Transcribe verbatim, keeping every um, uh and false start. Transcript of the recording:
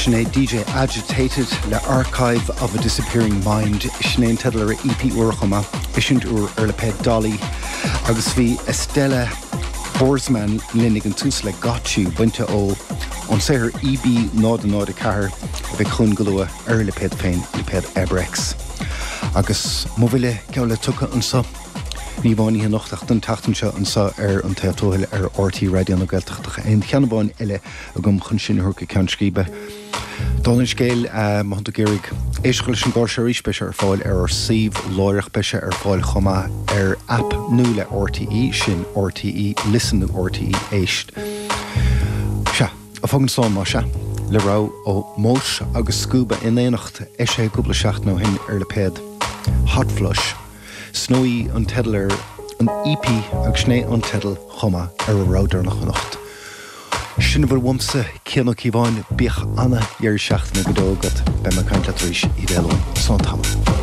Sinead D J Agitated, le Archive of a Disappearing Mind, Sinead Tedler E P Urchama, Ishint Ur Erleped Dolly, agus vi Estella Borsman Linnigan Tusle Gotchu, Winter O, on say her E B Nod Nod a Car, Vic Hungalua, Erleped Pain, Leped Ebrex. Agus Movile Gaula Tuka Unsa, Nivani Hanochtach den Tachtansha Unsa er an Teatohil er R T Radio no Geltach, and Hanabon Ele, Agum Hunshin Hurka Kanskiba. Donald Scale, Mahanta Gerig, Eschelischen Gorsharish Besher, Foil er Sieve, Loirach Besher, er Foil Homa, er App Nula R T E, Shin R T E, Listen to R T E, Eist. Sha, a Fogan Son Masha, Lerau o Mosh, Agus Scuba in Enacht, Eshe Kubla Shacht no Hin Erleped, Hot Flush, Snowy Untedler, an E P, Ag Schnee Untedel, Homa, er a Router noch Nacht. Sinnver womse Kiano Kivan Bich Anna Yer Shacht na Godógat, Bema Cantatrish Idelo, Son Tama.